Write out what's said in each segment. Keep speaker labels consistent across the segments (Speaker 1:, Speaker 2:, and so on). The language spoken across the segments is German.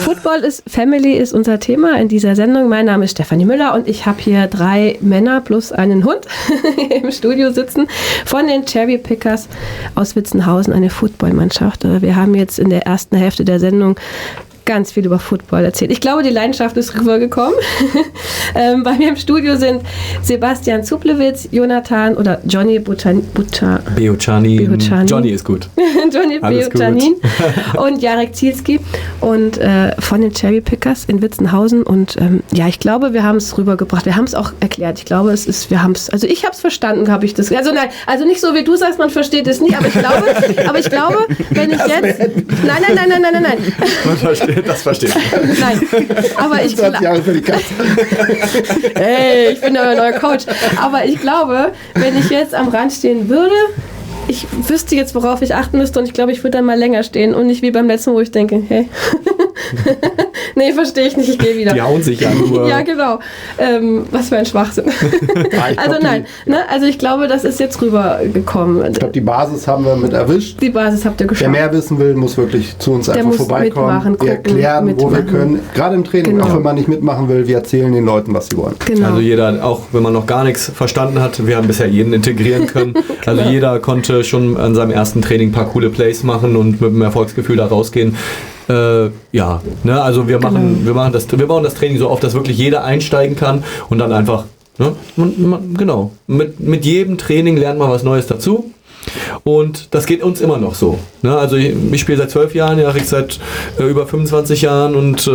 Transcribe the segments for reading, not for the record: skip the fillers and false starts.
Speaker 1: Family ist unser Thema in dieser Sendung. Mein Name ist Stefanie Müller und ich habe hier 3 Männer plus einen Hund im Studio sitzen von den Cherry Pickers aus Witzenhausen, eine Footballmannschaft. Wir haben jetzt in der ersten Hälfte der Sendung ganz viel über Football erzählt. Ich glaube, die Leidenschaft ist rübergekommen. Bei mir im Studio sind Sebastian Zuplewitz, Jonathan oder Johnny Beocanin.
Speaker 2: Johnny ist gut.
Speaker 1: Johnny Beocanin und Jarek Zielski und von den Cherry Pickers in Witzenhausen. Und ich glaube, wir haben es rübergebracht. Wir haben es auch erklärt. Ich glaube, ich habe es verstanden, habe ich das. Also nein, also nicht so wie du sagst, man versteht es nicht, aber ich glaube, wenn ich jetzt... Nein.
Speaker 2: Das verstehe ich.
Speaker 1: Nein, aber ich
Speaker 3: 20 Jahre für die Katze.
Speaker 1: Hey, ich bin der neue Coach. Aber ich glaube, wenn ich jetzt am Rand stehen würde, ich wüsste jetzt, worauf ich achten müsste und ich glaube, ich würde dann mal länger stehen und nicht wie beim letzten, wo ich denke, hey, nee, verstehe ich nicht, ich gehe wieder.
Speaker 2: Die hauen sich ja nur.
Speaker 1: Ja, genau. Was für ein Schwachsinn. Also nein, also ich glaube, das ist jetzt rübergekommen.
Speaker 3: Ich glaube, die Basis haben wir mit erwischt.
Speaker 1: Die Basis habt ihr geschafft.
Speaker 3: Wer mehr wissen will, muss wirklich zu uns einfach vorbeikommen. Wir erklären, wo wir können. Gerade im Training,
Speaker 1: genau.
Speaker 3: Auch wenn man nicht mitmachen will, wir erzählen den Leuten, was sie wollen.
Speaker 1: Genau.
Speaker 2: Also jeder, auch wenn man noch gar nichts verstanden hat, wir haben bisher jeden integrieren können.
Speaker 1: Genau.
Speaker 2: Also jeder konnte schon an seinem ersten Training ein paar coole Plays machen und mit einem Erfolgsgefühl da rausgehen. Also wir bauen das Training so auf, dass wirklich jeder einsteigen kann und dann einfach, genau, mit jedem Training lernt man was Neues dazu. Und das geht uns immer noch so. Ne? Also ich spiele seit 12 Jahren, Jarek seit über 25 Jahren und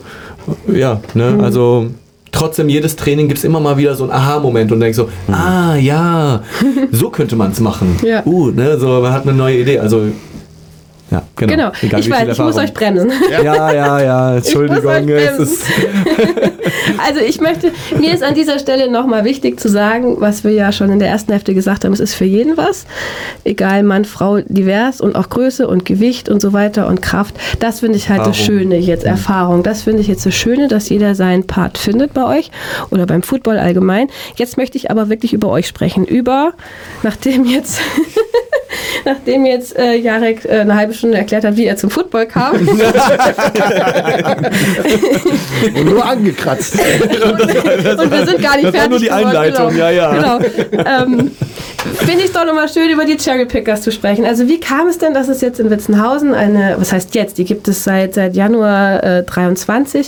Speaker 2: also trotzdem jedes Training gibt es immer mal wieder so einen Aha-Moment und denkst so, so könnte man es machen.
Speaker 1: Ja.
Speaker 2: So, man hat eine neue Idee. Also ja, genau.
Speaker 1: Egal, ich muss euch bremsen.
Speaker 2: Ja, Entschuldigung.
Speaker 1: Also mir ist an dieser Stelle nochmal wichtig zu sagen, was wir ja schon in der ersten Hälfte gesagt haben, es ist für jeden was, egal Mann, Frau, divers und auch Größe und Gewicht und so weiter und Kraft. Das finde ich halt das Schöne jetzt, Erfahrung. Das finde ich jetzt das Schöne, dass jeder seinen Part findet bei euch oder beim Football allgemein. Jetzt möchte ich aber wirklich über euch sprechen, nachdem jetzt Jarek eine halbe Stunde erklärt hat, wie er zum Football kam.
Speaker 3: Und nur angekratzt.
Speaker 1: und wir sind gar nicht fertig.
Speaker 2: Das war nur die Einleitung,
Speaker 1: Genau. Finde ich doch nochmal schön, über die Cherry Pickers zu sprechen. Also wie kam es denn, dass es jetzt in Witzenhausen was heißt jetzt, die gibt es seit Januar 23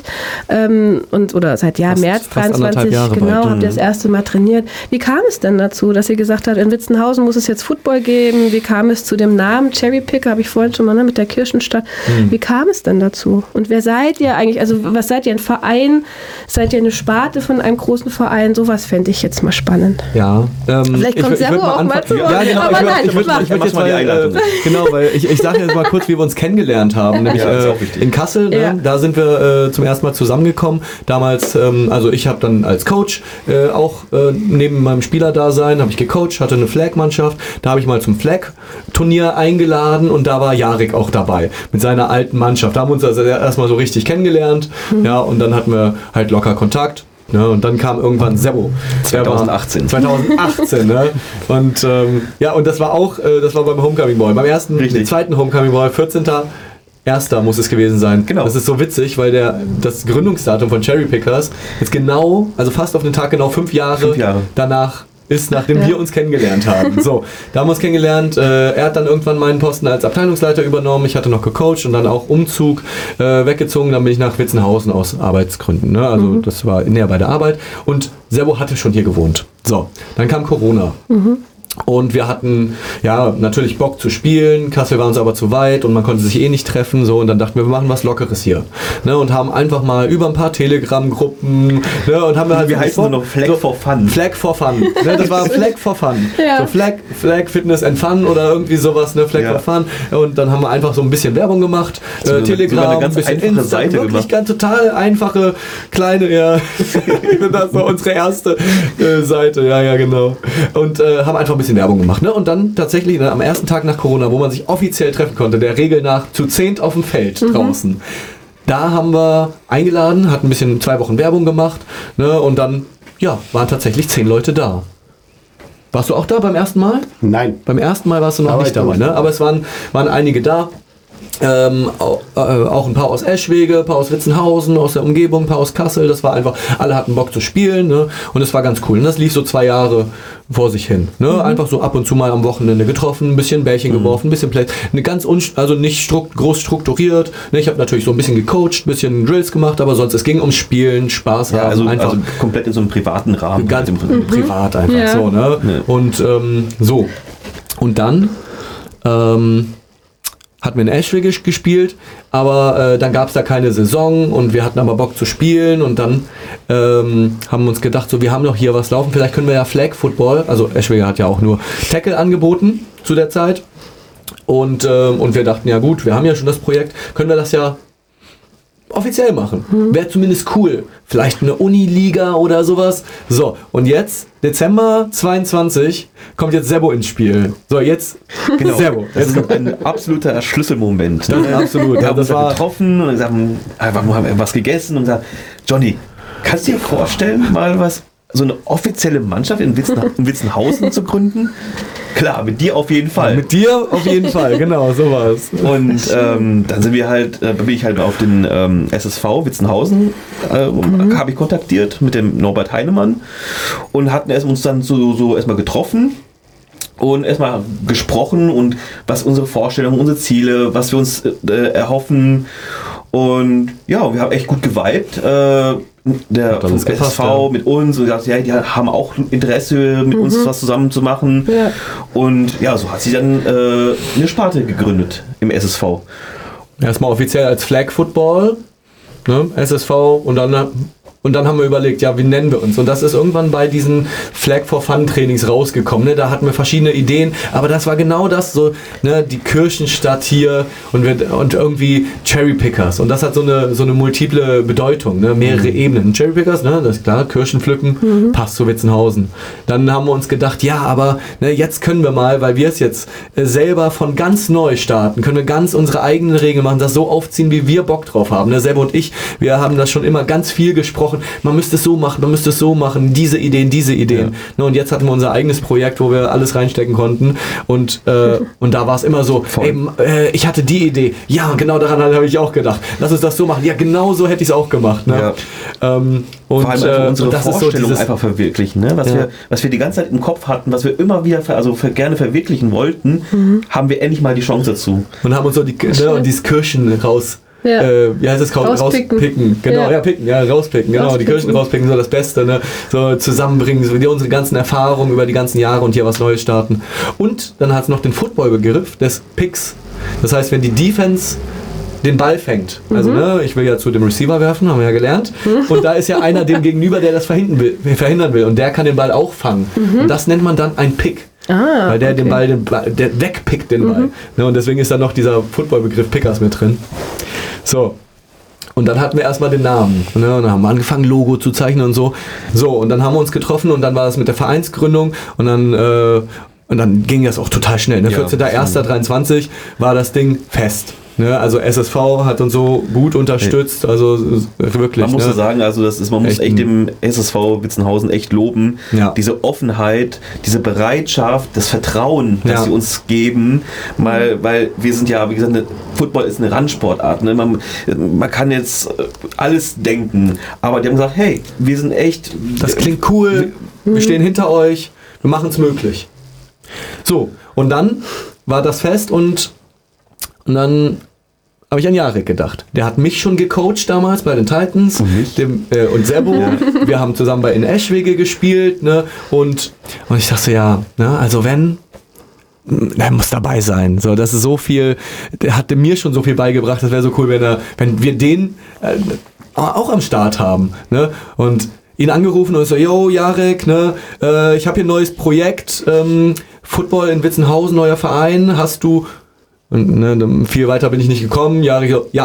Speaker 1: oder seit März 23, genau, habt ihr das erste Mal trainiert. Wie kam es denn dazu, dass ihr gesagt habt, in Witzenhausen muss es jetzt Football geben? Wie kam es zu dem Namen Cherry Picker, habe ich vorhin schon mal mit der Kirchenstadt. Wie kam es denn dazu? Und wer seid ihr eigentlich? Also was seid ihr, ein Verein? Seid ihr eine Sparte von einem großen Verein? Sowas fände ich jetzt mal spannend.
Speaker 2: Ja.
Speaker 1: Vielleicht kommt Servo auch mal zu Wort.
Speaker 2: Ja, genau,
Speaker 1: aber nein,
Speaker 2: ich würde jetzt mal genau, weil ich sage jetzt mal kurz, wie wir uns kennengelernt haben. Nämlich in Kassel, ne? Da sind wir zum ersten Mal zusammengekommen. Damals, also ich habe dann als Coach auch neben meinem Spielerdasein habe ich gecoacht, hatte eine Flag-Mannschaft. Da habe ich mal zum Flag-Turnier eingeladen und da war Jarek auch dabei mit seiner alten Mannschaft. Da haben wir uns also erstmal so richtig kennengelernt. Ja, und dann hatten wir halt locker Kontakt. Ne, und dann kam irgendwann Servo.
Speaker 4: 2018.
Speaker 2: Ne? Und und das war beim Homecoming Ball. Beim zweiten Homecoming Ball, 14.01. muss es gewesen sein.
Speaker 4: Genau.
Speaker 2: Das ist so witzig, weil das Gründungsdatum von Cherry Pickers jetzt genau, also fast auf den Tag genau 5 Jahre danach ist, nachdem wir uns kennengelernt haben. So, da haben wir uns kennengelernt. Er hat dann irgendwann meinen Posten als Abteilungsleiter übernommen. Ich hatte noch gecoacht und dann auch Umzug weggezogen. Dann bin ich nach Witzenhausen aus Arbeitsgründen. Ne? Also das war näher bei der Arbeit. Und Servo hatte schon hier gewohnt. So, dann kam Corona. Und wir hatten natürlich Bock zu spielen. Kassel war uns aber zu weit und man konnte sich nicht treffen. So, und dann dachten wir machen was Lockeres hier. Ne, und haben einfach mal über ein paar Telegram-Gruppen und haben
Speaker 4: wir heißen nur noch Flag for Fun.
Speaker 2: Flag for Fun. Ne, das war Flag for Fun.
Speaker 1: Ja.
Speaker 2: So Flag Fitness and Fun oder irgendwie sowas. Ne, Flag for Fun. Und dann haben wir einfach so ein bisschen Werbung gemacht. Telegram,
Speaker 4: eine ganz
Speaker 2: ein bisschen
Speaker 4: einfache Seite
Speaker 2: wirklich
Speaker 4: gemacht.
Speaker 2: Ganz total einfache, kleine, das war unsere erste Seite. Ja, genau. Und haben einfach ein bisschen Werbung gemacht. Ne? Und dann tatsächlich am ersten Tag nach Corona, wo man sich offiziell treffen konnte, der Regel nach zu 10 auf dem Feld draußen. Da haben wir eingeladen, hatten ein bisschen 2 Wochen Werbung gemacht, ne? Und dann waren tatsächlich 10 Leute da. Warst du auch da beim ersten Mal?
Speaker 3: Nein.
Speaker 2: Beim ersten Mal warst du noch nicht dabei, ne? Aber es waren einige da. auch ein paar aus Eschwege, ein paar aus Witzenhausen, aus der Umgebung, ein paar aus Kassel. Das war einfach, alle hatten Bock zu spielen, ne? Und das war ganz cool. Und das lief so 2 Jahre vor sich hin. Ne? Einfach so ab und zu mal am Wochenende getroffen, ein bisschen Bällchen geworfen, ein bisschen Play. Also nicht groß strukturiert. Ne? Ich habe natürlich so ein bisschen gecoacht, ein bisschen Drills gemacht, aber sonst, es ging ums Spielen, Spaß haben.
Speaker 4: Also komplett in so einem privaten Rahmen.
Speaker 2: Ganz privat einfach so. Ne? Ja. Und so. Und dann hatten wir in Eschwege gespielt, aber dann gab es da keine Saison und wir hatten aber Bock zu spielen und dann haben wir uns gedacht, so wir haben doch hier was laufen, vielleicht können wir ja Flag Football, also Eschwege hat ja auch nur Tackle angeboten zu der Zeit und wir dachten, ja gut, wir haben ja schon das Projekt, können wir das ja offiziell machen. Wäre zumindest cool. Vielleicht eine Uniliga oder sowas. So, und jetzt, Dezember 22, kommt jetzt Sebo ins Spiel. So, jetzt,
Speaker 4: genau. Sebo. Das ist ein absoluter Schlüsselmoment.
Speaker 2: Das ist absolut.
Speaker 4: Wir haben uns getroffen und haben was gegessen und gesagt, Johnny, kannst du dir vorstellen, mal so eine offizielle Mannschaft in Witzenhausen zu gründen? Klar, mit dir auf jeden Fall.
Speaker 2: Mit dir auf jeden Fall, genau, sowas.
Speaker 4: Und dann bin ich halt auf den SSV Witzenhausen, habe ich kontaktiert mit dem Norbert Heinemann und hatten uns dann so erstmal getroffen und erstmal gesprochen und was unsere Vorstellungen, unsere Ziele, was wir uns erhoffen. Und ja, wir haben echt gut geweibt. Der vom SSV mit uns und gesagt, ja, die haben auch Interesse mit uns was zusammen zu machen. Ja. Und ja, so hat sie dann eine Sparte gegründet im SSV.
Speaker 2: Erstmal offiziell als Flag Football, ne, SSV und dann haben wir überlegt, ja, wie nennen wir uns? Und das ist irgendwann bei diesen Flag for Fun Trainings rausgekommen. Ne? Da hatten wir verschiedene Ideen, aber das war genau das, so, ne, die Kirchenstadt hier und irgendwie Cherry Pickers. Und das hat so eine multiple Bedeutung, ne? Mehrere Ebenen. Cherry Pickers, ne, das ist klar, Kirschen pflücken, passt zu Witzenhausen. Dann haben wir uns gedacht, ja, aber ne, jetzt können wir mal, weil wir es jetzt selber von ganz neu starten, können wir ganz unsere eigenen Regeln machen, das so aufziehen, wie wir Bock drauf haben. Ne? Selber und ich, wir haben das schon immer ganz viel gesprochen. Man müsste es so machen, diese Ideen. Ja. Ne, und jetzt hatten wir unser eigenes Projekt, wo wir alles reinstecken konnten und da war es immer so, ich hatte die Idee, ja, genau daran habe ich auch gedacht, lass uns das so machen, ja, genau so hätte ich es auch gemacht. Ne? Ja.
Speaker 4: Und vor allem unsere Vorstellung so einfach verwirklichen, ne? Was wir die ganze Zeit im Kopf hatten, was wir immer wieder gerne verwirklichen wollten, haben wir endlich mal die Chance dazu.
Speaker 2: Und haben uns so dieses Kirchen raus... Ja. Wie heißt es? Rauspicken. Genau, rauspicken. Genau, die Kirchen rauspicken, so das Beste, ne? So zusammenbringen, so wie unsere ganzen Erfahrungen über die ganzen Jahre und hier was Neues starten. Und dann hat es noch den Football-Begriff des Picks. Das heißt, wenn die Defense den Ball fängt. Also ne, ich will ja zu dem Receiver werfen, haben wir ja gelernt. Und da ist ja einer dem gegenüber, der das verhindern will. Und der kann den Ball auch fangen. Und das nennt man dann ein Pick. Weil der den Ball, der wegpickt den Ball. Ne, und deswegen ist da noch dieser Football-Begriff Pickers mit drin. So. Und dann hatten wir erstmal den Namen. Ne? Und dann haben wir angefangen, Logo zu zeichnen und so. So, und dann haben wir uns getroffen und dann war es mit der Vereinsgründung und dann ging das auch total schnell. Ne? 14.01.23 war das Ding fest. Ne, also SSV hat uns so gut unterstützt, also wirklich.
Speaker 4: Man muss so sagen, also man muss echt dem SSV Witzenhausen echt loben. Ja. Diese Offenheit, diese Bereitschaft, das Vertrauen, das sie uns geben, weil wir sind ja, wie gesagt, Football ist eine Randsportart. Ne? Man kann jetzt alles denken, aber die haben gesagt, hey, wir sind echt...
Speaker 2: Das klingt cool, wir stehen hinter euch, wir machen es möglich. So, und dann war das fest und dann habe ich an Jarek gedacht. Der hat mich schon gecoacht damals bei den Titans und Sebo. Ja. Wir haben zusammen in Eschwege gespielt. Ne? Und ich dachte so, ja, ne, also wenn, er muss dabei sein. So, das ist so viel, der hatte mir schon so viel beigebracht, das wäre so cool, wenn wir den auch am Start haben. Ne? Und ihn angerufen und so, yo, Jarek, ne, ich habe hier ein neues Projekt, Football in Witzenhausen, neuer Verein, hast du... Und ne, viel weiter bin ich nicht gekommen. Ja,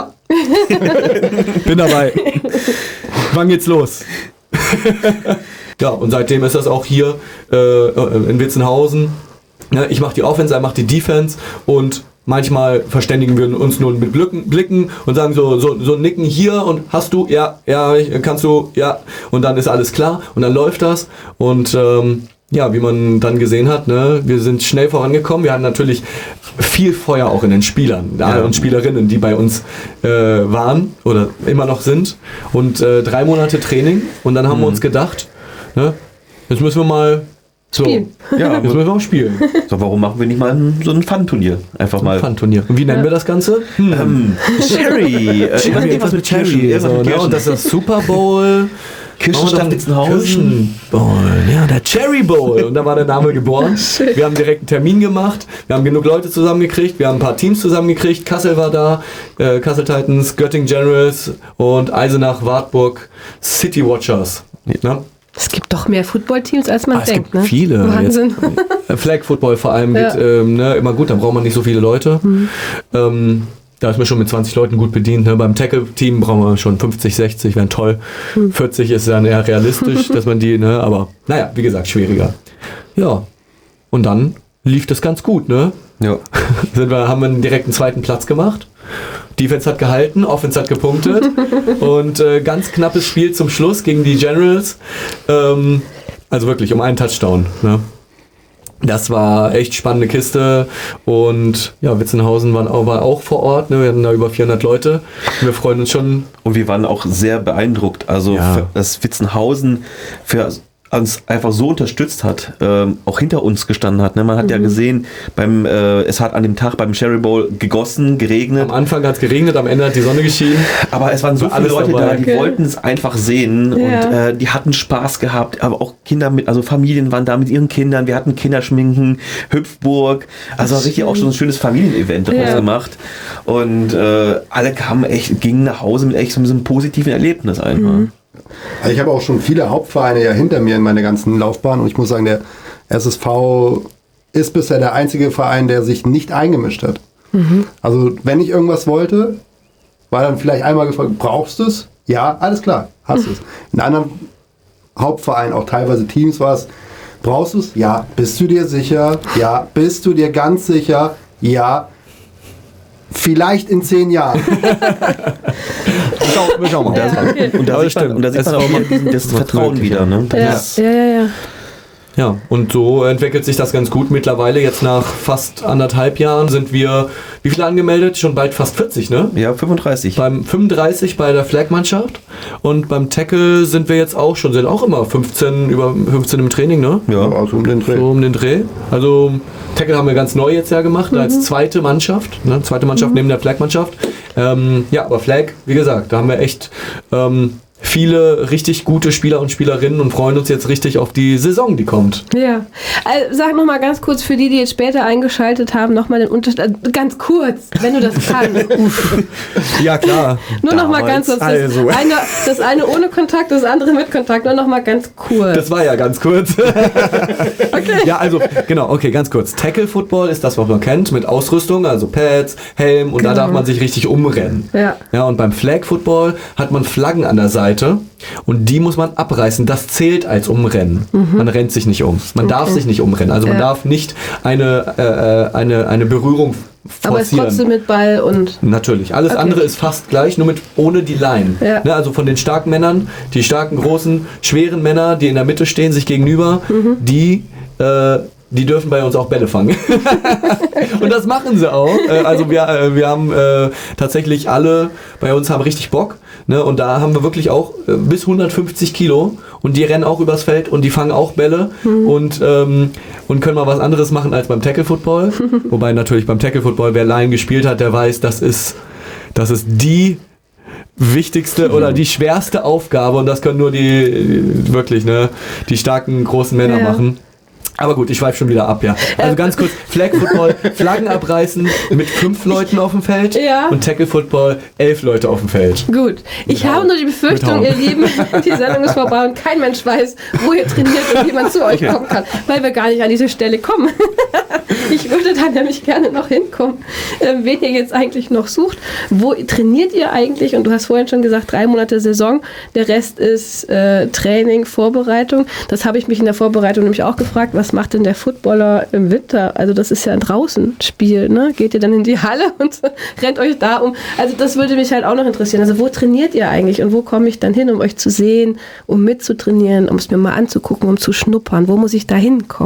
Speaker 2: bin dabei. Wann geht's los? Ja, und seitdem ist das auch hier in Witzenhausen. Ja, ich mache die Offense, er macht die Defense und manchmal verständigen wir uns nur mit Blicken und sagen so nicken hier und hast du, ja, kannst du, ja. Und dann ist alles klar und dann läuft das und ja, wie man dann gesehen hat, ne, wir sind schnell vorangekommen. Wir hatten natürlich viel Feuer auch in den Spielern und Spielerinnen, die bei uns waren oder immer noch sind. Und 3 Monate Training und dann haben wir uns gedacht, ne, jetzt müssen wir mal spielen. Jetzt müssen wir auch spielen.
Speaker 4: So, warum machen wir nicht mal so ein Fun-Turnier? Einfach mal.
Speaker 2: Fun-Turnier. Und wie nennen wir das Ganze?
Speaker 4: Cherry.
Speaker 2: Irgendwas mit Cherry. Und das ist das Super Bowl.
Speaker 4: Kirchenstadt Witzenhausen.
Speaker 2: Ja, der Cherry Bowl. Und da war der Name geboren. Wir haben direkt einen Termin gemacht. Wir haben genug Leute zusammengekriegt. Wir haben ein paar Teams zusammengekriegt. Kassel war da. Kassel Titans, Göttingen Generals und Eisenach, Wartburg, City Watchers. Ja.
Speaker 1: Es gibt doch mehr Footballteams, als man denkt.
Speaker 2: Es gibt viele.
Speaker 1: Wahnsinn.
Speaker 2: Flag Football vor allem geht immer gut. Da braucht man nicht so viele Leute. Da ist man schon mit 20 Leuten gut bedient. Ne? Beim Tackle-Team brauchen wir schon 50, 60, wären toll. 40 ist dann eher realistisch, dass man die, ne? Aber naja, wie gesagt, schwieriger. Ja, und dann lief das ganz gut, ne?
Speaker 4: Ja.
Speaker 2: Haben wir einen direkten 2. Platz gemacht. Defense hat gehalten, Offense hat gepunktet und ganz knappes Spiel zum Schluss gegen die Generals. Also wirklich um einen Touchdown, ne? Das war echt spannende Kiste und ja, Witzenhausen war auch vor Ort, ne? Wir hatten da über 400 Leute und wir freuen uns schon.
Speaker 4: Und wir waren auch sehr beeindruckt, also dass Witzenhausen uns einfach so unterstützt hat, auch hinter uns gestanden hat. Ne? Man hat ja gesehen, es hat an dem Tag beim Cherry Bowl gegossen, geregnet.
Speaker 2: Am Anfang hat es geregnet, am Ende hat die Sonne geschienen.
Speaker 4: Aber es waren so viele Leute da, die wollten es einfach sehen und die hatten Spaß gehabt, aber auch Kinder also Familien waren da mit ihren Kindern, wir hatten Kinderschminken, Hüpfburg, also richtig auch schon ein schönes Familienevent daraus gemacht und alle gingen nach Hause mit echt so einem positiven Erlebnis einfach.
Speaker 3: Also ich habe auch schon viele Hauptvereine ja hinter mir in meiner ganzen Laufbahn und ich muss sagen, der SSV ist bisher der einzige Verein, der sich nicht eingemischt hat. Also wenn ich irgendwas wollte, war dann vielleicht einmal gefragt, brauchst du es? Ja, alles klar, hast du es. In anderen Hauptvereinen, auch teilweise Teams war es, brauchst du es? Ja. Bist du dir sicher? Ja. Bist du dir ganz sicher? Ja. Vielleicht in 10 Jahren.
Speaker 4: Wir schauen mal. Und da sieht man auch mal das Vertrauen wieder. Ne?
Speaker 2: Ja, und so entwickelt sich das ganz gut. Mittlerweile, jetzt nach fast 1,5 Jahren, sind wir, wie viele angemeldet? Schon bald fast 40, ne?
Speaker 4: Ja, 35.
Speaker 2: Beim 35 bei der Flag-Mannschaft. Und beim Tackle sind wir jetzt auch schon, sind auch immer 15 im Training, ne?
Speaker 3: Ja, also um den Dreh.
Speaker 2: So um den Dreh. Also Tackle haben wir ganz neu jetzt ja gemacht, als zweite Mannschaft. Ne? Zweite Mannschaft neben der Flag-Mannschaft. Ja, aber Flag, wie gesagt, da haben wir echt viele richtig gute Spieler und Spielerinnen und freuen uns jetzt richtig auf die Saison, die kommt.
Speaker 1: Ja, also sag nochmal ganz kurz für die jetzt später eingeschaltet haben, nochmal den Unterschied, ganz kurz, wenn du das kannst.
Speaker 2: Ja, klar.
Speaker 1: Nur nochmal ganz kurz, das eine ohne Kontakt, das andere mit Kontakt, nur nochmal ganz kurz.
Speaker 2: Das war ja ganz kurz. Okay. Ja, also, genau, okay, ganz kurz. Tackle Football ist das, was man kennt, mit Ausrüstung, also Pads, Helm und da darf man sich richtig umrennen. Ja, und beim Flag Football hat man Flaggen an der Seite und die muss man abreißen. Das zählt als Umrennen. Man rennt sich nicht um. Man darf sich nicht umrennen. Also man darf nicht eine Berührung forcieren.
Speaker 1: Aber es ist trotzdem mit Ball und...
Speaker 2: Natürlich. Alles andere ist fast gleich, nur ohne die Line. Ja. Ne, also von den starken Männern, die starken, großen, schweren Männer, die in der Mitte stehen, sich gegenüber, die dürfen bei uns auch Bälle fangen. Und das machen sie auch. Also wir haben tatsächlich alle bei uns haben richtig Bock. Ne? Und da haben wir wirklich auch bis 150 Kilo und die rennen auch übers Feld und die fangen auch Bälle und können mal was anderes machen als beim Tackle Football. Wobei natürlich beim Tackle Football, wer Line gespielt hat, der weiß, das ist die wichtigste oder die schwerste Aufgabe und das können nur die starken, großen Männer machen. Aber gut, ich schweife schon wieder ab, ja. Also ganz kurz, Flag Football, Flaggen abreißen mit 5 Leuten auf dem Feld und Tackle Football 11 Leute auf dem Feld.
Speaker 1: Gut. Ich habe nur die Befürchtung, ihr Lieben, die Sendung ist vorbei und kein Mensch weiß, wo ihr trainiert und wie man zu euch kommen kann, weil wir gar nicht an diese Stelle kommen. Ich würde da nämlich gerne noch hinkommen, wen ihr jetzt eigentlich noch sucht. Wo trainiert ihr eigentlich? Und du hast vorhin schon gesagt, 3 Monate Saison, der Rest ist Training, Vorbereitung. Das habe ich mich in der Vorbereitung nämlich auch gefragt, was macht denn der Footballer im Winter? Also das ist ja ein Draußenspiel, ne? Geht ihr dann in die Halle und rennt euch da um? Also das würde mich halt auch noch interessieren. Also wo trainiert ihr eigentlich und wo komme ich dann hin, um euch zu sehen, um mitzutrainieren, um es mir mal anzugucken, um zu schnuppern? Wo muss ich da hinkommen?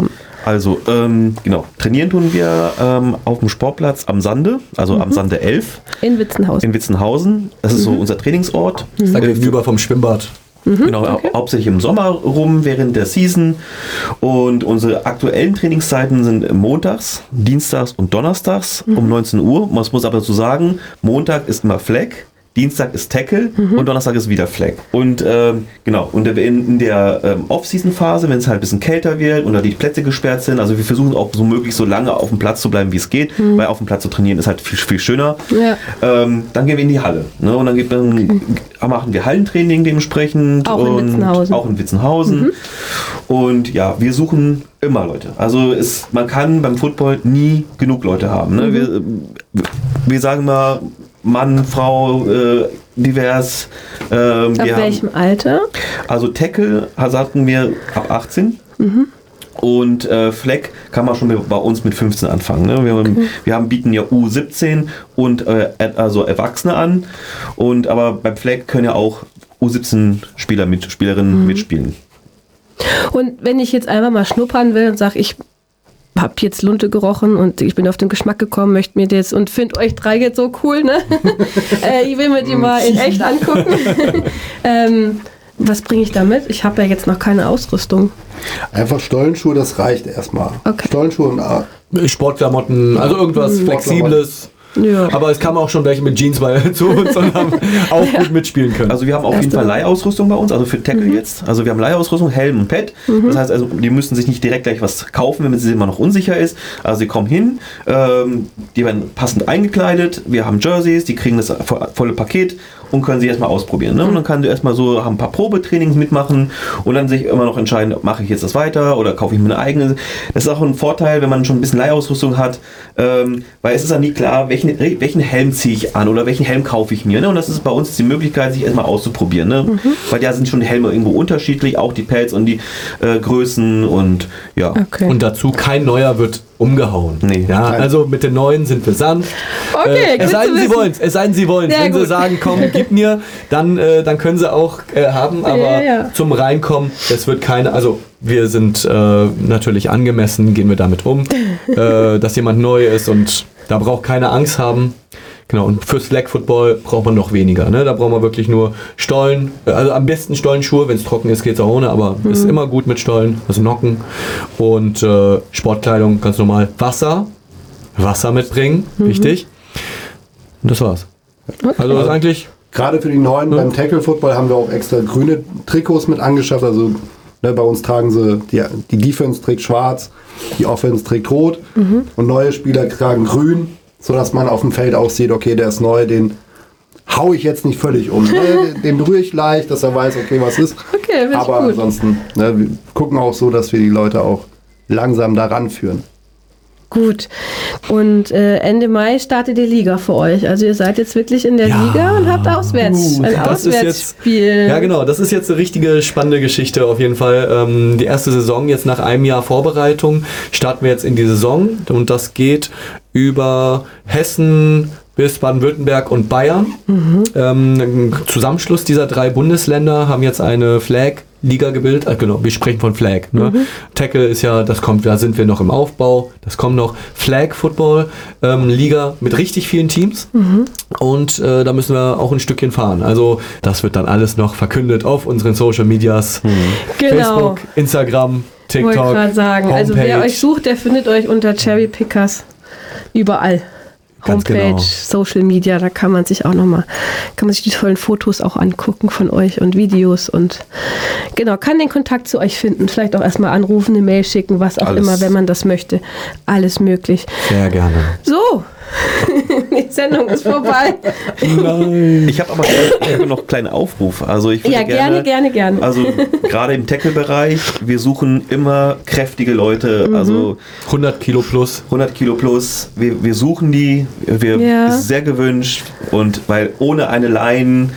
Speaker 4: Also, genau, trainieren tun wir auf dem Sportplatz am Sande, also am Sande 11.
Speaker 1: In Witzenhausen.
Speaker 4: Das ist so unser Trainingsort.
Speaker 2: Das ist da gegenüber vom Schwimmbad.
Speaker 4: Genau, hauptsächlich im Sommer rum, während der Season. Und unsere aktuellen Trainingszeiten sind montags, dienstags und donnerstags um 19 Uhr. Man muss aber dazu sagen, Montag ist immer Flag, Dienstag ist Tackle und Donnerstag ist wieder Flag. Und genau, und in der Off-Season-Phase, wenn es halt ein bisschen kälter wird oder die Plätze gesperrt sind, also wir versuchen auch so möglich so lange auf dem Platz zu bleiben, wie es geht, weil auf dem Platz zu trainieren ist halt viel, viel schöner. Ja. Dann gehen wir in die Halle. Ne? Und dann machen wir Hallentraining dementsprechend.
Speaker 1: Auch in Witzenhausen.
Speaker 4: Auch in Witzenhausen. Und ja, wir suchen immer Leute. Also man kann beim Football nie genug Leute haben. Ne? Wir sagen mal, Mann, Frau, divers.
Speaker 1: Ab welchem Alter?
Speaker 4: Also Tackle sagten wir ab 18. Und Flag kann man schon bei uns mit 15 anfangen. Ne? Wir bieten ja U17 und also Erwachsene an. Aber beim Flag können ja auch U17 Spielerinnen mitspielen.
Speaker 1: Und wenn ich jetzt einfach mal schnuppern will und sage, ich habe jetzt Lunte gerochen und ich bin auf den Geschmack gekommen, möchte mir das und finde euch drei jetzt so cool, ne? Ich will mir die mal in echt angucken. Was bringe ich damit? Ich habe ja jetzt noch keine Ausrüstung.
Speaker 3: Einfach Stollenschuhe, das reicht erstmal.
Speaker 1: Okay.
Speaker 3: Stollenschuhe und
Speaker 2: Sportklamotten, also irgendwas Flexibles.
Speaker 1: Ja.
Speaker 2: Aber es kamen auch schon welche mit Jeans zu uns und haben auch gut mitspielen können.
Speaker 4: Also wir haben auf jeden Fall Leihausrüstung bei uns, also für Tackle jetzt. Also wir haben Leihausrüstung, Helm und Pad. Das heißt also, die müssen sich nicht direkt gleich was kaufen, wenn sie immer noch unsicher ist. Also sie kommen hin, die werden passend eingekleidet, wir haben Jerseys, die kriegen das volle Paket und können sie erstmal ausprobieren. Ne? Und dann kann sie erstmal haben ein paar Probetrainings mitmachen und dann sich immer noch entscheiden, mache ich jetzt das weiter oder kaufe ich mir eine eigene. Das ist auch ein Vorteil, wenn man schon ein bisschen Leihausrüstung hat, weil es ist dann nie klar, welchen Helm ziehe ich an oder welchen Helm kaufe ich mir. Ne? Und das ist bei uns die Möglichkeit, sich erstmal auszuprobieren. Ne? Weil da sind schon die Helme irgendwo unterschiedlich, auch die Pads und die Größen und ja.
Speaker 2: Okay. Und dazu kein neuer wird umgehauen.
Speaker 4: Nee.
Speaker 2: Ja, also mit den neuen sind wir sanft.
Speaker 1: Okay,
Speaker 2: es sei denn, sie wollen es. Wenn sie sagen, komm, gib mir, dann können sie auch haben, aber zum Reinkommen, es wird keine, also wir sind natürlich angemessen, gehen wir damit um, dass jemand neu ist und da braucht keine Angst haben. Genau, und fürs Flag Football braucht man noch weniger. Ne? Da braucht man wirklich nur Stollen, also am besten Stollenschuhe, wenn es trocken ist, geht es auch ohne, aber ist immer gut mit Stollen, also Nocken und Sportkleidung, ganz normal. Wasser mitbringen, wichtig. Und das war's. Okay. Also das ist eigentlich...
Speaker 3: Gerade für die Neuen beim Tackle Football haben wir auch extra grüne Trikots mit angeschafft, also bei uns tragen sie, die Defense trägt schwarz, die Offense trägt rot und neue Spieler tragen grün, sodass man auf dem Feld auch sieht, okay, der ist neu, den hau ich jetzt nicht völlig um. Den berühre ich leicht, dass er weiß, okay, was ist.
Speaker 1: Okay,
Speaker 3: aber
Speaker 1: gut.
Speaker 3: Ansonsten, wir gucken auch so, dass wir die Leute auch langsam daran führen.
Speaker 1: Gut. Und Ende Mai startet die Liga für euch. Also ihr seid jetzt wirklich in der Liga und habt ein Auswärtsspiel.
Speaker 2: Ja, genau. Das ist jetzt eine richtige spannende Geschichte auf jeden Fall. Die erste Saison jetzt nach einem Jahr Vorbereitung starten wir jetzt in die Saison und das geht über Hessen bis Baden-Württemberg und Bayern. Zusammenschluss dieser 3 Bundesländer haben jetzt eine Flag-Liga gebildet. Genau, wir sprechen von Flag. Ne? Tackle ist ja, das kommt, da sind wir noch im Aufbau. Das kommt noch. Flag-Football-Liga mit richtig vielen Teams. Und da müssen wir auch ein Stückchen fahren. Also das wird dann alles noch verkündet auf unseren Social Medias.
Speaker 1: Genau.
Speaker 2: Facebook, Instagram, TikTok.
Speaker 1: Wollte gerade sagen.
Speaker 2: Homepage.
Speaker 1: Also wer euch sucht, der findet euch unter Cherry Pickers überall. Homepage,
Speaker 2: genau.
Speaker 1: Social Media, da kann man sich die tollen Fotos auch angucken von euch und Videos und genau, kann den Kontakt zu euch finden, vielleicht auch erstmal anrufen, eine Mail schicken, was auch immer, wenn man das möchte. Alles möglich.
Speaker 2: Sehr gerne.
Speaker 1: So, die Sendung ist vorbei.
Speaker 4: Nein. Ich habe aber noch einen kleinen Aufruf. Also ich würde
Speaker 1: gerne.
Speaker 4: Also gerade im Tackle-Bereich, wir suchen immer kräftige Leute. Also
Speaker 2: 100 Kilo plus.
Speaker 4: Wir suchen die. Ist sehr gewünscht. Und weil ohne eine Line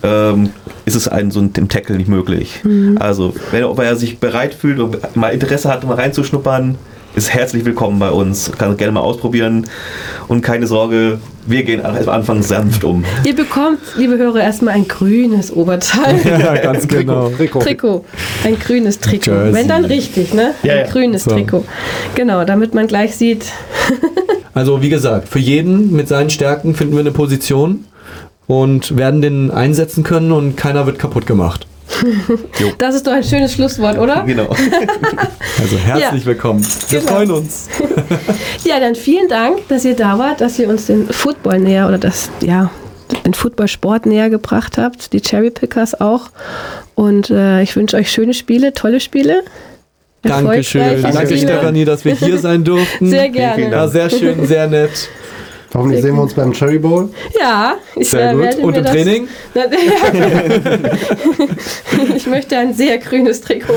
Speaker 4: ist es im Tackle nicht möglich. Also wenn er sich bereit fühlt und mal Interesse hat, mal reinzuschnuppern, ist herzlich willkommen bei uns. Kann gerne mal ausprobieren. Und keine Sorge, wir gehen anfangs sanft um.
Speaker 1: Ihr bekommt, liebe Hörer, erstmal ein grünes Oberteil.
Speaker 2: Ja, ganz genau.
Speaker 1: Trikot. Ein grünes Trikot.
Speaker 2: Jersey.
Speaker 1: Wenn dann richtig, ne? Ein grünes Trikot. Genau, damit man gleich sieht.
Speaker 2: Also wie gesagt, für jeden mit seinen Stärken finden wir eine Position und werden den einsetzen können und keiner wird kaputt gemacht.
Speaker 1: Das ist doch ein schönes Schlusswort, oder?
Speaker 4: Genau.
Speaker 2: Also herzlich willkommen. Wir freuen uns.
Speaker 1: Ja, dann vielen Dank, dass ihr da wart, dass ihr uns den Football näher oder den Footballsport näher gebracht habt, die Cherry Pickers auch. Und ich wünsche euch schöne Spiele, tolle Spiele.
Speaker 2: Dankeschön. Danke, Stefanie, dass wir hier sein durften.
Speaker 1: Sehr gerne.
Speaker 2: Ja, sehr schön, sehr nett.
Speaker 3: Hoffentlich sehen wir uns beim Cherry Bowl.
Speaker 1: Ja, ich
Speaker 2: sehr gut.
Speaker 1: werde
Speaker 2: Und
Speaker 1: mir
Speaker 2: im Training?
Speaker 1: Ich möchte ein sehr grünes Trikot.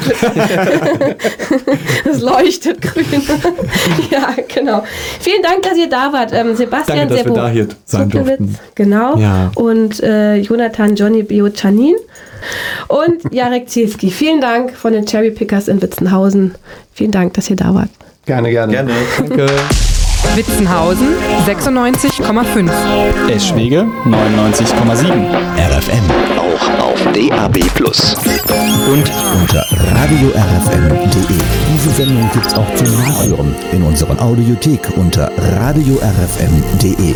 Speaker 1: Das leuchtet grün. Ja, genau. Vielen Dank, dass ihr da wart. Sebastian
Speaker 2: Danke, dass wir da hier sein durften.
Speaker 1: Genau.
Speaker 2: Ja.
Speaker 1: Und Jonathan Johnny Biochanin. Und Jarek Zielski. Vielen Dank von den Cherry Pickers in Witzenhausen. Vielen Dank, dass ihr da wart.
Speaker 3: Gerne.
Speaker 2: Danke.
Speaker 5: Witzenhausen 96,5.
Speaker 6: Eschwege 99,7.
Speaker 7: RFM auch auf DAB+. Und unter radiorfm.de. Diese Sendung gibt's auch zum Nachhören in unserer Audiothek unter radiorfm.de.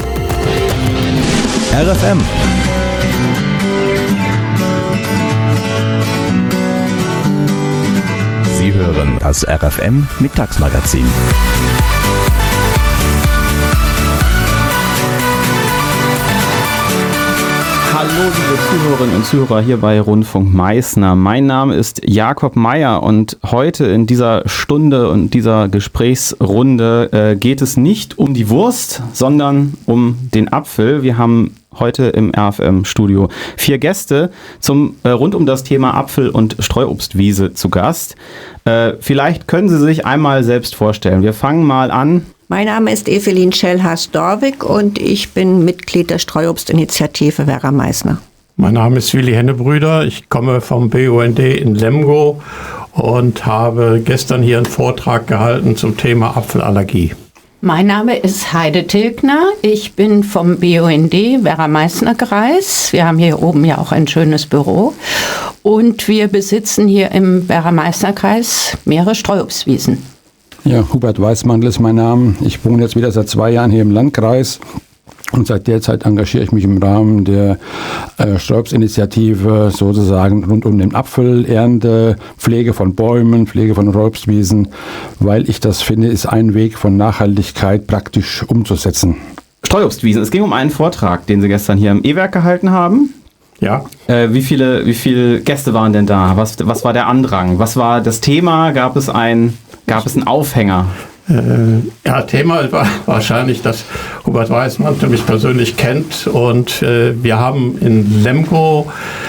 Speaker 7: RFM. Sie hören das RFM Mittagsmagazin.
Speaker 6: Hallo liebe Zuhörerinnen und Zuhörer hier bei Rundfunk Meißner. Mein Name ist Jakob Meyer und heute in dieser Stunde und dieser Gesprächsrunde geht es nicht um die Wurst, sondern um den Apfel. Wir haben heute im RFM-Studio 4 Gäste rund um das Thema Apfel- und Streuobstwiese zu Gast. Vielleicht können Sie sich einmal selbst vorstellen. Wir fangen mal an.
Speaker 8: Mein Name ist Evelyn Schellhaas-Dorwig und ich bin Mitglied der Streuobstinitiative Werra-Meißner.
Speaker 9: Mein Name ist Willi Hennebrüder, ich komme vom BUND in Lemgo und habe gestern hier einen Vortrag gehalten zum Thema Apfelallergie.
Speaker 10: Mein Name ist Heide Tilgner, ich bin vom BUND Werra-Meißner Kreis. Wir haben hier oben ja auch ein schönes Büro und wir besitzen hier im Werra-Meißner Kreis mehrere Streuobstwiesen.
Speaker 11: Ja, Hubert Weißmantel ist mein Name. Ich wohne jetzt wieder seit 2 Jahren hier im Landkreis und seit der Zeit engagiere ich mich im Rahmen der Streuobstinitiative sozusagen rund um den Apfelernte, Pflege von Bäumen, Pflege von Streuobstwiesen, weil ich das finde, ist ein Weg von Nachhaltigkeit praktisch umzusetzen.
Speaker 6: Streuobstwiesen, es ging um einen Vortrag, den Sie gestern hier im E-Werk gehalten haben.
Speaker 9: Ja.
Speaker 6: Wie viele Gäste waren denn da? Was war der Andrang? Was war das Thema? Gab es einen Aufhänger?
Speaker 9: Thema war wahrscheinlich, dass Hubert Weißmantel mich persönlich kennt und wir haben in Lemgo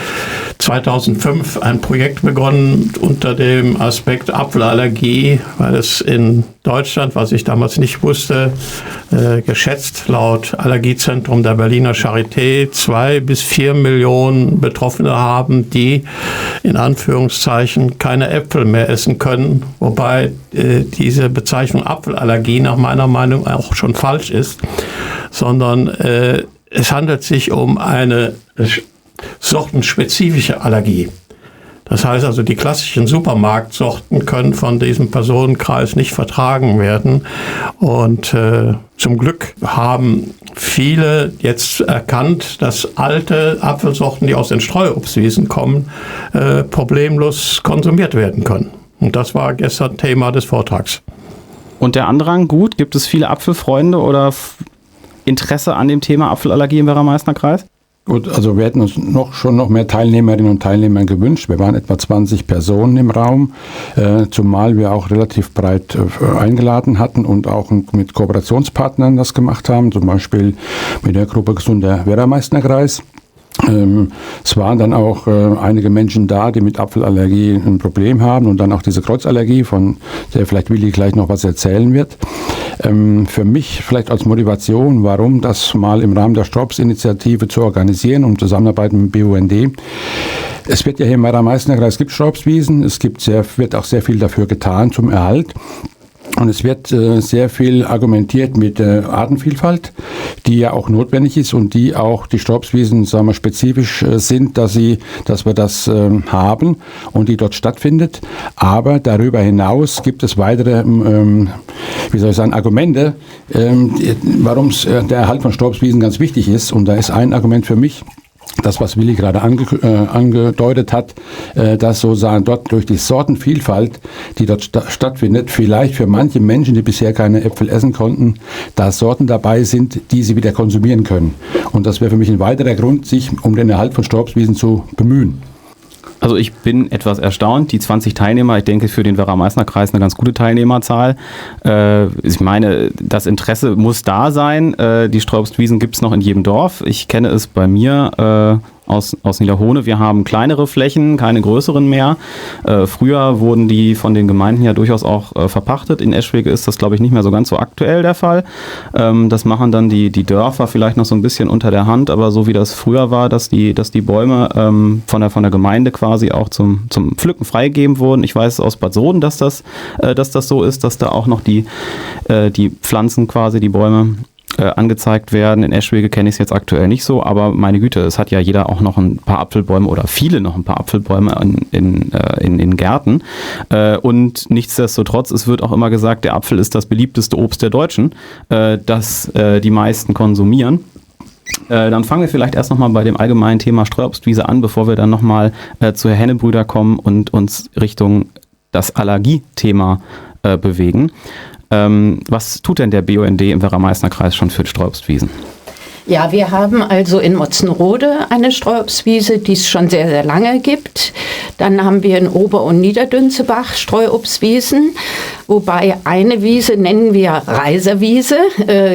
Speaker 9: 2005 ein Projekt begonnen unter dem Aspekt Apfelallergie, weil es in Deutschland, was ich damals nicht wusste, geschätzt laut Allergiezentrum der Berliner Charité 2 bis 4 Millionen Betroffene haben, die in Anführungszeichen keine Äpfel mehr essen können, wobei diese Bezeichnung Apfelallergie nach meiner Meinung auch schon falsch ist, sondern es handelt sich um eine sortenspezifische Allergie. Das heißt also, die klassischen Supermarktsorten können von diesem Personenkreis nicht vertragen werden. Und zum Glück haben viele jetzt erkannt, dass alte Apfelsorten, die aus den Streuobstwiesen kommen, problemlos konsumiert werden können. Und das war gestern Thema des Vortrags.
Speaker 6: Und der Andrang gut? Gibt es viele Apfelfreunde oder Interesse an dem Thema Apfelallergie im Werra-Meißner Kreis?
Speaker 11: Gut, also wir hätten uns schon noch mehr Teilnehmerinnen und Teilnehmer gewünscht. Wir waren etwa 20 Personen im Raum, zumal wir auch relativ breit eingeladen hatten und auch mit Kooperationspartnern das gemacht haben, zum Beispiel mit der Gruppe Gesunder Werra-Meißner Kreis. Es waren dann auch einige Menschen da, die mit Apfelallergie ein Problem haben und dann auch diese Kreuzallergie, von der vielleicht Willi gleich noch was erzählen wird. Für mich vielleicht als Motivation, warum das mal im Rahmen der Streuobstinitiative zu organisieren und Zusammenarbeit mit dem BUND. Es wird ja hier im Werra-Meißner Kreis gibt Streuobstwiesen, wird auch sehr viel dafür getan zum Erhalt. Und es wird sehr viel argumentiert mit Artenvielfalt, die ja auch notwendig ist und die auch die Sträuobstwiesen, sagen wir, spezifisch sind, dass wir das haben und die dort stattfindet. Aber darüber hinaus gibt es weitere, Argumente, warum der Erhalt von Sträuobstwiesen ganz wichtig ist. Und da ist ein Argument für mich, das, was Willi gerade angedeutet hat, dass sozusagen dort durch die Sortenvielfalt, die dort stattfindet, vielleicht für manche Menschen, die bisher keine Äpfel essen konnten, da Sorten dabei sind, die sie wieder konsumieren können. Und das wäre für mich ein weiterer Grund, sich um den Erhalt von Sträuobstwiesen zu bemühen.
Speaker 6: Also ich bin etwas erstaunt. Die 20 Teilnehmer, ich denke für den Werra-Meißner-Kreis eine ganz gute Teilnehmerzahl. Ich meine, das Interesse muss da sein. Die Sträuobstwiesen gibt es noch in jedem Dorf. Ich kenne es bei mir aus Niederhohne. Wir haben kleinere Flächen, keine größeren mehr. Früher wurden die von den Gemeinden ja durchaus auch verpachtet. In Eschwege ist das, glaube ich, nicht mehr so ganz so aktuell der Fall. Das machen dann die Dörfer vielleicht noch so ein bisschen unter der Hand, aber so wie das früher war, dass die Bäume von der Gemeinde quasi auch zum Pflücken freigegeben wurden. Ich weiß aus Bad Soden, dass das so ist, dass da auch noch die Pflanzen quasi, die Bäume angezeigt werden. In Eschwege kenne ich es jetzt aktuell nicht so, aber meine Güte, es hat ja jeder auch noch ein paar Apfelbäume oder viele noch ein paar Apfelbäume in Gärten. Und nichtsdestotrotz, es wird auch immer gesagt, der Apfel ist das beliebteste Obst der Deutschen, das die meisten konsumieren. Dann fangen wir vielleicht erst nochmal bei dem allgemeinen Thema Streuobstwiese an, bevor wir dann nochmal zu Herr Hennebrüder kommen und uns Richtung das Allergiethema bewegen. Was tut denn der BUND im Werra-Meißner-Kreis schon für die Streuobstwiesen?
Speaker 10: Ja, wir haben also in Motzenrode eine Streuobstwiese, die es schon sehr, sehr lange gibt. Dann haben wir in Ober- und Niederdünzebach Streuobstwiesen, wobei eine Wiese nennen wir Reiserwiese.